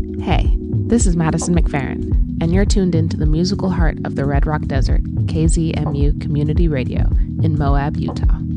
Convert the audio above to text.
Hey, this is Madison McFerrin, and you're tuned into the musical heart of the Red Rock Desert, KZMU Community Radio in Moab, Utah.